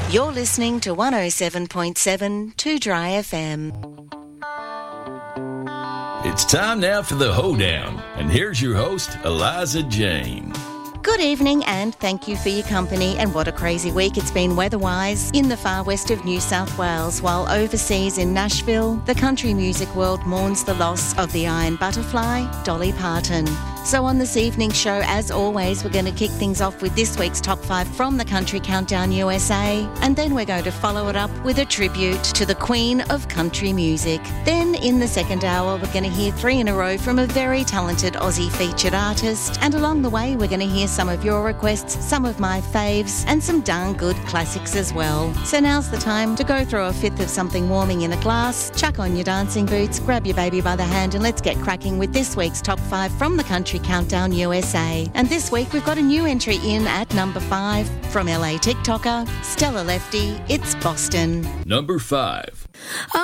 You're listening to 107.7 2 Dry FM. It's time now for the Hoedown, and here's your host, Eliza Jane. Good evening and thank you for your company, and what a crazy week it's been weather-wise in the far west of New South Wales, while overseas in Nashville, the country music world mourns the loss of the Iron Butterfly, Dolly Parton. So on this evening's show, as always, we're going to kick things off with this week's Top 5 from the Country Countdown USA, and then we're going to follow it up with a tribute to the Queen of Country Music. Then in the second hour, we're going to hear 3 in a row from a very talented Aussie featured artist, and along the way, we're going to hear some of your requests, some of my faves, and some darn good classics as well. So now's the time to go through a fifth of something warming in a glass, chuck on your dancing boots, grab your baby by the hand, and let's get cracking with this week's Top 5 from the Country Countdown USA. And this week we've got a new entry in at number 5 from LA TikToker Stella Lefty. It's Boston. Number 5.